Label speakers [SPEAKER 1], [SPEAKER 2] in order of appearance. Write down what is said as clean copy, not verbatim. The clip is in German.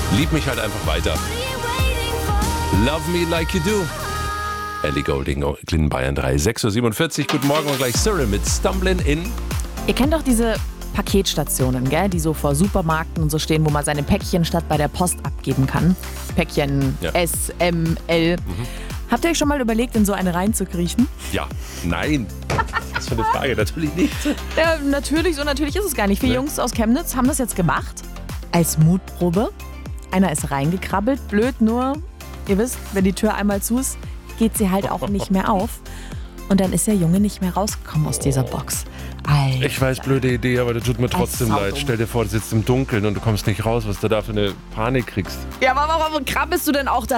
[SPEAKER 1] Lieb mich halt einfach weiter. Love me like you do. Ellie Goulding, Glyn Bayern 3, 6.47 Uhr. Guten Morgen und gleich Cyril mit Stumblin' In.
[SPEAKER 2] Ihr kennt doch diese Paketstationen, gell? Die so vor Supermärkten und so stehen, wo man seine Päckchen statt bei der Post abgeben kann. Päckchen S, M, L. Habt ihr euch schon mal überlegt, in so eine reinzukriechen?
[SPEAKER 1] Ja, nein. Was für eine Frage, natürlich nicht.
[SPEAKER 2] Ja, natürlich, so natürlich ist es gar nicht. 4 Jungs aus Chemnitz haben das jetzt gemacht. Als Mutprobe. Einer ist reingekrabbelt. Blöd nur, ihr wisst, wenn die Tür einmal zu ist, geht sie halt auch nicht mehr auf. Und dann ist der Junge nicht mehr rausgekommen aus dieser Box. Alter.
[SPEAKER 1] Ich weiß, blöde Idee, aber das tut mir trotzdem leid.
[SPEAKER 2] saudumm.
[SPEAKER 1] Stell dir vor, du sitzt im Dunkeln und du kommst nicht raus, was du da für eine Panik kriegst.
[SPEAKER 2] Ja, aber warum krabbelst du denn auch da